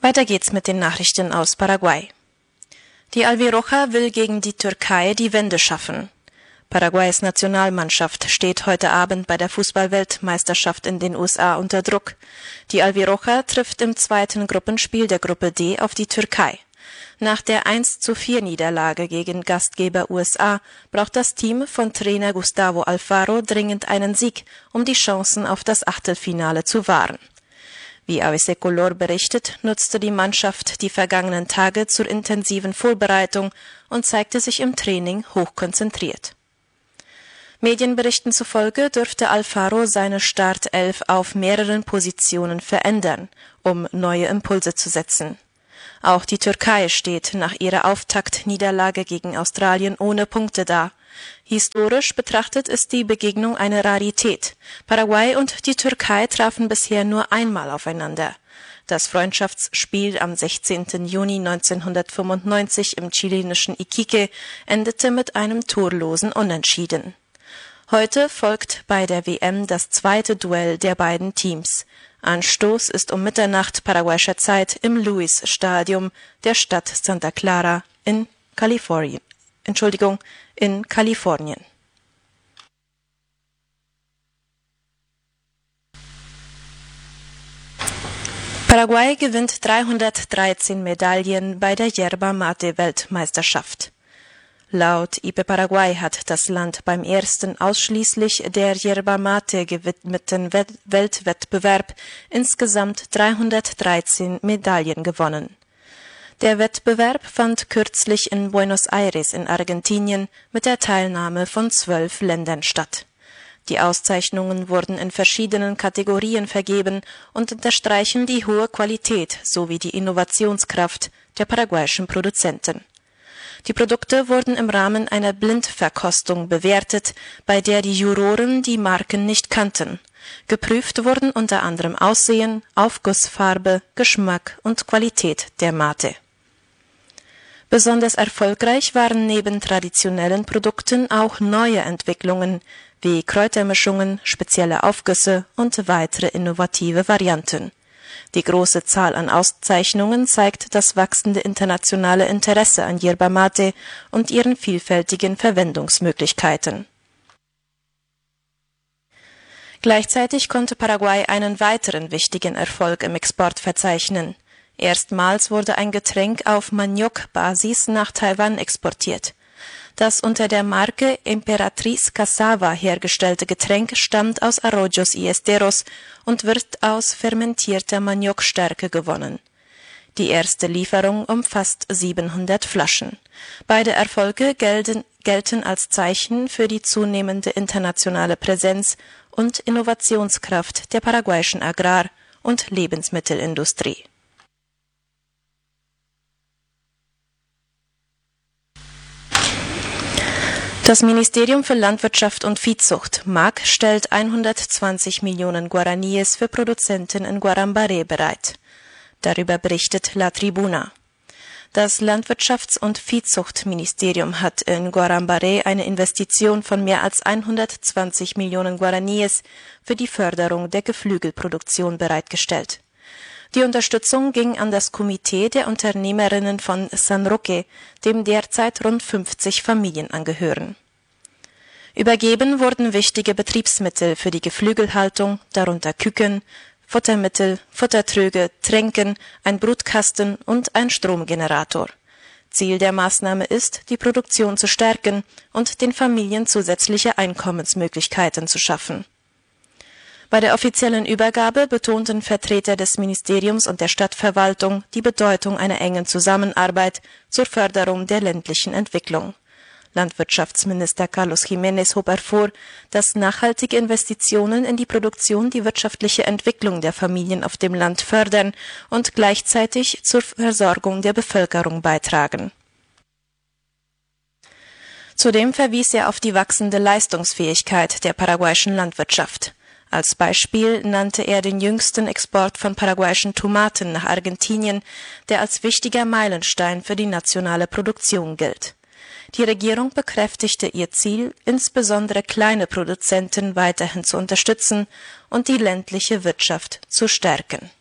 Weiter geht's mit den Nachrichten aus Paraguay. Die Alvirroja will gegen die Türkei die Wende schaffen. Paraguays Nationalmannschaft steht heute Abend bei der Fußball-Weltmeisterschaft in den USA unter Druck. Die Alvirroja trifft im zweiten Gruppenspiel der Gruppe D auf die Türkei. Nach der 1:4 Niederlage gegen Gastgeber USA braucht das Team von Trainer Gustavo Alfaro dringend einen Sieg, um die Chancen auf das Achtelfinale zu wahren. Wie ABC Color berichtet, nutzte die Mannschaft die vergangenen Tage zur intensiven Vorbereitung und zeigte sich im Training hochkonzentriert. Medienberichten zufolge dürfte Alfaro seine Startelf auf mehreren Positionen verändern, um neue Impulse zu setzen. Auch die Türkei steht nach ihrer Auftaktniederlage gegen Australien ohne Punkte da. Historisch betrachtet ist die Begegnung eine Rarität. Paraguay und die Türkei trafen bisher nur einmal aufeinander. Das Freundschaftsspiel am 16. Juni 1995 im chilenischen Iquique endete mit einem torlosen Unentschieden. Heute folgt bei der WM das zweite Duell der beiden Teams. Anstoß ist um Mitternacht paraguayischer Zeit im Luis-Stadium der Stadt Santa Clara in Kalifornien. Paraguay gewinnt 313 Medaillen bei der Yerba Mate Weltmeisterschaft. Laut IP Paraguay hat das Land beim ersten ausschließlich der Yerba Mate gewidmeten Weltwettbewerb insgesamt 313 Medaillen gewonnen. Der Wettbewerb fand kürzlich in Buenos Aires in Argentinien mit der Teilnahme von 12 Ländern statt. Die Auszeichnungen wurden in verschiedenen Kategorien vergeben und unterstreichen die hohe Qualität sowie die Innovationskraft der paraguayischen Produzenten. Die Produkte wurden im Rahmen einer Blindverkostung bewertet, bei der die Juroren die Marken nicht kannten. Geprüft wurden unter anderem Aussehen, Aufgussfarbe, Geschmack und Qualität der Mate. Besonders erfolgreich waren neben traditionellen Produkten auch neue Entwicklungen wie Kräutermischungen, spezielle Aufgüsse und weitere innovative Varianten. Die große Zahl an Auszeichnungen zeigt das wachsende internationale Interesse an Yerba Mate und ihren vielfältigen Verwendungsmöglichkeiten. Gleichzeitig konnte Paraguay einen weiteren wichtigen Erfolg im Export verzeichnen. Erstmals wurde ein Getränk auf Maniok-Basis nach Taiwan exportiert. Das unter der Marke Emperatriz Cassava hergestellte Getränk stammt aus Arroyos y Esteros und wird aus fermentierter Maniokstärke gewonnen. Die erste Lieferung umfasst 700 Flaschen. Beide Erfolge gelten als Zeichen für die zunehmende internationale Präsenz und Innovationskraft der paraguayischen Agrar- und Lebensmittelindustrie. Das Ministerium für Landwirtschaft und Viehzucht, MAG, stellt 120 Millionen Guaraníes für Produzenten in Guarambaré bereit. Darüber berichtet La Tribuna. Das Landwirtschafts- und Viehzuchtministerium hat in Guarambaré eine Investition von mehr als 120 Millionen Guaraníes für die Förderung der Geflügelproduktion bereitgestellt. Die Unterstützung ging an das Komitee der Unternehmerinnen von San Roque, dem derzeit rund 50 Familien angehören. Übergeben wurden wichtige Betriebsmittel für die Geflügelhaltung, darunter Küken, Futtermittel, Futtertröge, Tränken, ein Brutkasten und ein Stromgenerator. Ziel der Maßnahme ist, die Produktion zu stärken und den Familien zusätzliche Einkommensmöglichkeiten zu schaffen. Bei der offiziellen Übergabe betonten Vertreter des Ministeriums und der Stadtverwaltung die Bedeutung einer engen Zusammenarbeit zur Förderung der ländlichen Entwicklung. Landwirtschaftsminister Carlos Jiménez hob hervor, dass nachhaltige Investitionen in die Produktion die wirtschaftliche Entwicklung der Familien auf dem Land fördern und gleichzeitig zur Versorgung der Bevölkerung beitragen. Zudem verwies er auf die wachsende Leistungsfähigkeit der paraguayischen Landwirtschaft. Als Beispiel nannte er den jüngsten Export von paraguayischen Tomaten nach Argentinien, der als wichtiger Meilenstein für die nationale Produktion gilt. Die Regierung bekräftigte ihr Ziel, insbesondere kleine Produzenten weiterhin zu unterstützen und die ländliche Wirtschaft zu stärken.